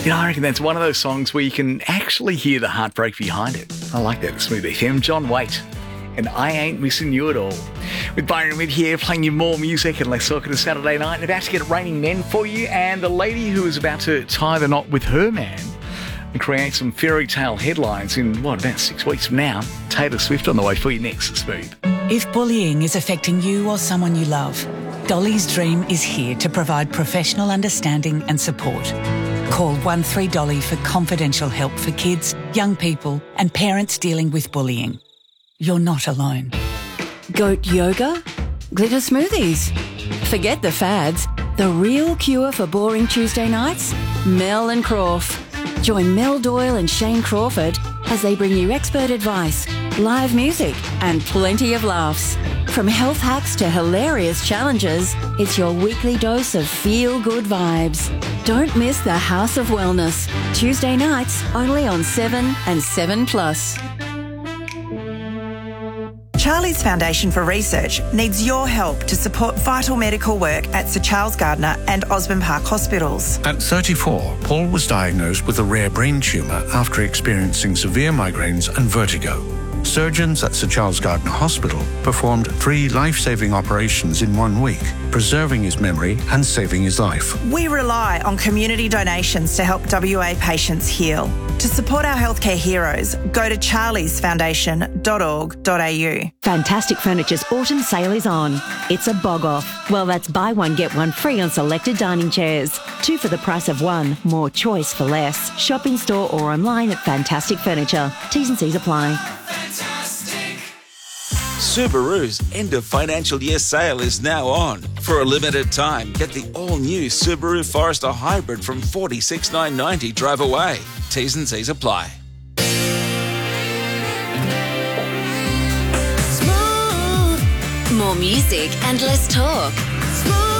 I reckon that's one of those songs where you can actually hear the heartbreak behind it. I like that. Smooth FM, John Waite, and I Ain't Missing You At All. With Byron Mid here, playing you more music, and let's talk it a Saturday night, and about to get it raining men for you, and the lady who is about to tie the knot with her man and create some fairy tale headlines in, about 6 weeks from now. Taylor Swift on the way for you next, Smooth. If bullying is affecting you or someone you love, Dolly's Dream is here to provide professional understanding and support. Call 13Dolly for confidential help for kids, young people and parents dealing with bullying. You're not alone. Goat yoga? Glitter smoothies? Forget the fads. The real cure for boring Tuesday nights? Mel and Croft. Join Mel Doyle and Shane Crawford as they bring you expert advice, live music and plenty of laughs. From health hacks to hilarious challenges, it's your weekly dose of feel-good vibes. Don't miss the House of Wellness. Tuesday nights only on 7 and 7+. Charlie's Foundation for Research needs your help to support vital medical work at Sir Charles Gardner and Osborne Park hospitals. At 34, Paul was diagnosed with a rare brain tumour after experiencing severe migraines and vertigo. Surgeons at Sir Charles Gardner Hospital performed 3 life-saving operations in 1 week, preserving his memory and saving his life. We rely on community donations to help WA patients heal. To support our healthcare heroes, go to charliesfoundation.org.au. Fantastic Furniture's autumn sale is on. It's a bog off. Well, that's buy one, get one free on selected dining chairs. 2 for the price of 1. More choice for less. Shop in store or online at Fantastic Furniture. T's and C's apply. Subaru's end of financial year sale is now on. For a limited time, get the all-new Subaru Forester Hybrid from $46,990 drive away. T's and C's apply. More music and less talk.